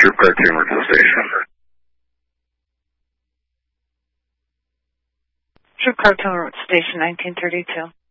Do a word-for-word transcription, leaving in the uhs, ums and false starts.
Troop Cartoon Works to station. Troop Cartoon Station nineteen thirty-two.